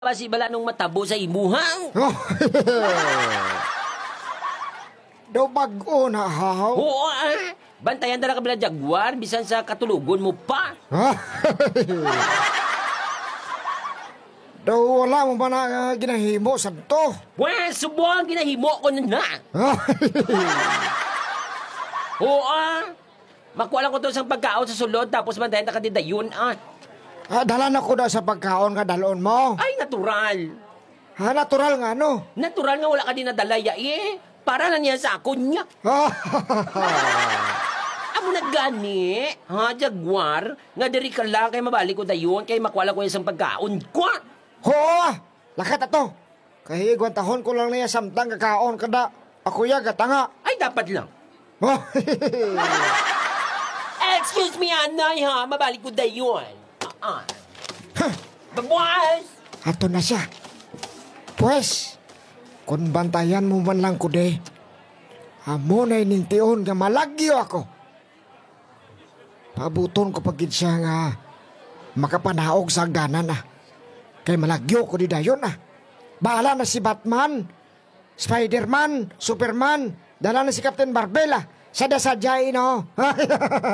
Basi bala nung matabo sa imuhang. Daw bag-o na haw. Oo, bantayan na ka bila jaguar, bisan sa katulugon mo pa. Daw wala mo ba na ginahimo sa to? Well, subuhan ginahimo ko na. Oo, makuha lang ko to sa pagkaon sa sulod, tapos bantayan na ka din dayon, Dalan ako daw sa pagkaon ka dalon mo. Ay, natural. Natural nga no. Natural nga wala ka din nadalaya Para na niya sa akon niya. Amo na gani, jaguar, nga diri ka lang kay mabalik ko dayon, kay makuha lang ko isang pagkaon ko. Oo, lakat ato. Kahigwan tahon ko lang niya samtang kakaon kada. Ako ya gatanga. Ay, dapat lang. Excuse me, anay, mabalik ko dayon. Babuas! Ato na siya. Pues, kung bantayan mo man lang ko de, amo na inintiyon nga malagyo ako. Pabuton ko pagid siya nga makapanaog sa ganan Kay malagyo ko di dayon Bahala na si Batman, Spider-Man, Superman, dala na si Captain Barbella. Sada-sadyain